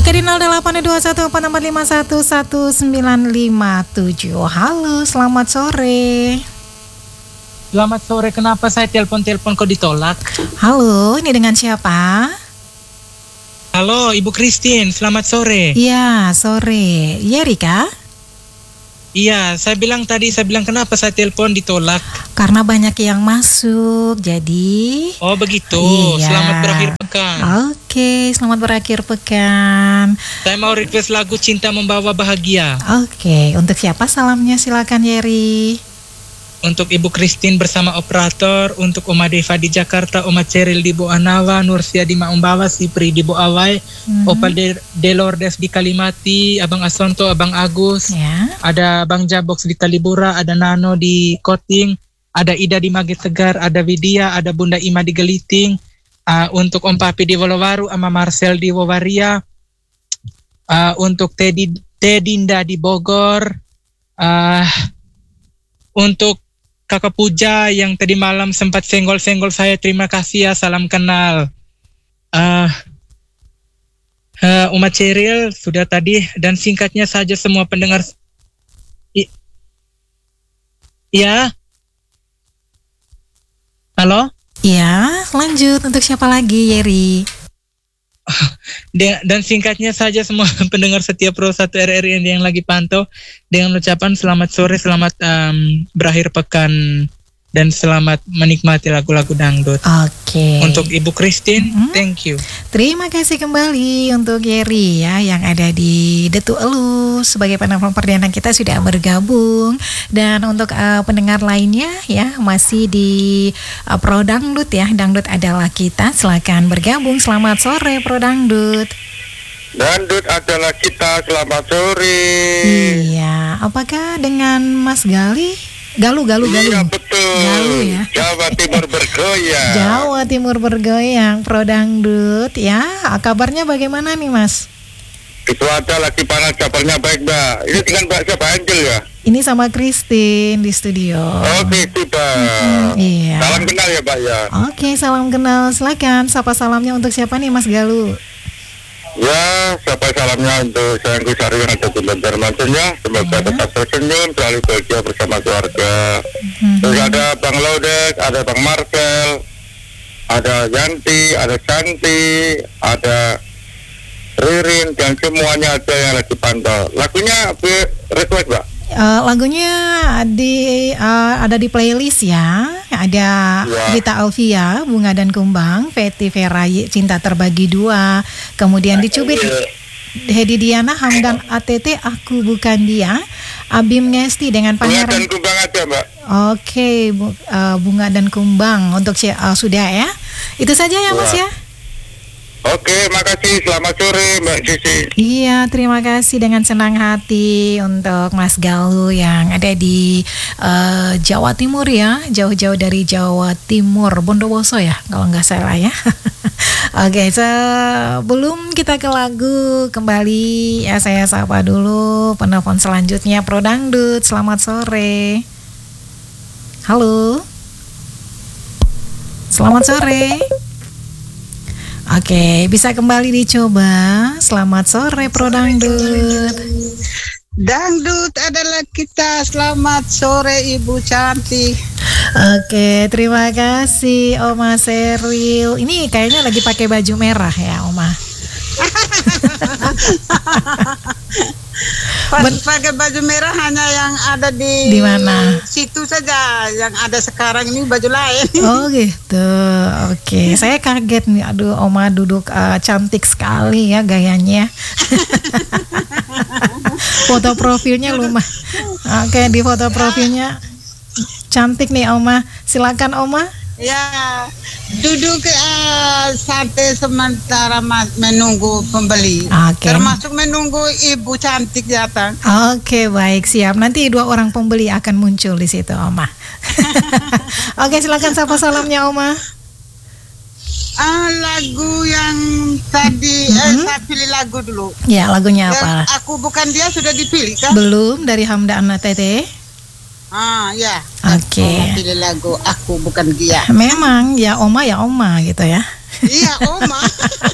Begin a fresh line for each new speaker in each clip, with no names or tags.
Oke, di 082146511957. Halo, selamat sore.
Selamat sore, kenapa saya telepon-telepon kok ditolak?
Halo, ini dengan siapa?
Halo, Ibu Christine, selamat sore.
Iya, sore. Iya, Rika?
Iya, saya bilang kenapa saya telepon ditolak?
Karena banyak yang masuk, jadi...
Oh begitu,
Iya.
Selamat berakhir pekan.
Oke, selamat berakhir pekan.
Saya mau request lagu Cinta Membawa Bahagia.
Oke, untuk siapa salamnya? Silakan, Yeri.
Untuk Ibu Christine bersama operator, untuk Oma Deva di Jakarta, Oma Ceril di Boanawa, Nursia di Maumbawa, Sipri di Boawai, Opa Delordes di Kalimati, Abang Asonto, Abang Agus,
Ya.
ada Bang Jabox di Talibura, ada Nano di Koting, ada Ida di Magit Tegar, ada Widya, ada Bunda Ima di Geliting, untuk Om Papi di Wolowaru, sama Marcel di Wawaria, untuk Tedinda di Bogor, untuk Kakak Puja yang tadi malam sempat senggol-senggol saya, terima kasih ya, salam kenal. Umat Ceril sudah tadi, dan singkatnya saja semua pendengar. Ya. Halo?
Iya, lanjut. Untuk siapa lagi, Yeri?
Dan singkatnya saja semua pendengar setia Pro 1 RRI yang lagi pantau, dengan ucapan selamat sore, selamat berakhir pekan, dan selamat menikmati lagu-lagu dangdut.
Oke.
Untuk Ibu Christine, thank you.
Terima kasih kembali untuk Yeri ya, yang ada di Detu Elu sebagai penelpon perdana kita sudah bergabung. Dan untuk pendengar lainnya ya, masih di Pro Dangdut ya, Dangdut adalah kita. Silakan bergabung. Selamat sore Pro Dangdut.
Dangdut adalah kita, selamat sore.
Iya, apakah dengan Mas Galuh?
Iya betul.
Galuh ya.
Jawa Timur bergoyang.
Jawa Timur bergoyang, Pro Dangdut ya. Kabarnya bagaimana nih Mas?
Itu ada lagi panas, kabarnya baik Mbak. Ini dengan Mbak siapa, Angel ya?
Ini sama Christine di studio.
Oke, sudah.
Iya.
Salam kenal ya Mbak ya.
Oke, salam kenal. Silakan. Sapa salamnya untuk siapa nih Mas Galuh?
Ya, siapa salamnya untuk sayangku Sari yang ada di Banjarmasin ya. Semoga tetap tersenyum, selalu bahagia bersama keluarga. Terus ada Bang Laudek, ada Bang Marcel, ada Yanti, ada Santi, ada Ririn, dan semuanya ada yang lagi pantau. Lagunya request Mbak?
Lagunya ada di playlist ya. Ada Rita Alvia, Bunga dan Kumbang, Feti Vera, Cinta Terbagi Dua, kemudian dicubit Hedi Diana, Hamdan ATT, Aku Bukan Dia, Abim Ngesti dengan
Bunga
Pangeran.
dan Kumbang aja Mbak.
Oke, Bunga dan Kumbang untuk sudah ya. Itu saja ya Mas ya.
Oke, makasih. Selamat sore Mbak Sisi.
Iya, terima kasih dengan senang hati untuk Mas Galuh yang ada di Jawa Timur ya, jauh-jauh dari Jawa Timur, Bondowoso ya, kalau nggak salah ya. Oke, sebelum kita ke lagu, kembali ya saya sapa dulu penelpon selanjutnya Pro Dangdut. Selamat sore. Halo. Selamat sore. Oke, bisa kembali dicoba. Selamat sore Pro Dangdut.
Dangdut adalah kita. Selamat sore Ibu cantik.
Oke, terima kasih Oma Seril. Ini kayaknya lagi pakai baju merah ya Oma.
Pakai baju merah hanya yang ada di
mana?
Situ saja. Yang ada sekarang ini baju lain.
Oh gitu. Oke, saya kaget nih. Aduh, Oma duduk cantik sekali ya gayanya. Foto profilnya lumayan. Oke, di foto profilnya cantik nih Oma. Silakan Oma.
Ya, duduk santai sementara menunggu pembeli.
Oke.
Termasuk menunggu Ibu cantik datang.
Oke, baik, siap. Nanti 2 orang pembeli akan muncul di situ, Oma. Oke, silakan sapa salamnya, Oma.
Lagu yang tadi saya pilih lagu dulu.
Ya, lagunya apa?
Aku Bukan Dia sudah dipilih kan?
Belum, dari Hamdan ATT.
Ya.
Oke.
Pilih lagu Aku Bukan Dia.
Memang ya Oma gitu ya.
Iya, Oma.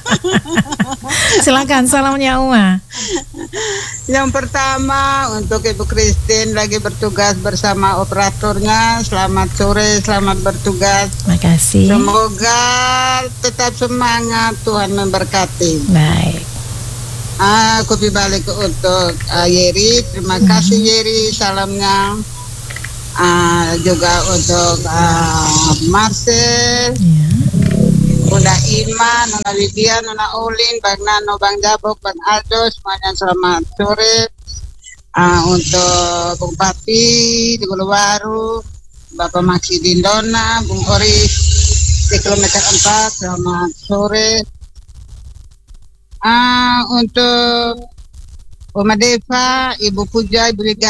Silakan salamnya Uma.
Yang pertama untuk Ibu Christine lagi bertugas bersama operatornya. Selamat sore, selamat bertugas.
Makasih.
Semoga tetap semangat, Tuhan memberkati.
Baik.
Kopi balik untuk Yeri. Terima kasih Yeri, salamnya. Juga untuk Marcel,
Ya.
Bunda Ima, Nona Lydia, Nona Olin, Bang Nano, Bang Jabok, Bang Aldo, semuanya selamat sore. Untuk Bung Papi di Buluwaru, Bapak Maksi Dindona, Bung Ori di kilometer 4, selamat sore. Untuk Oma Deva, Ibu Puja, Ibu Liga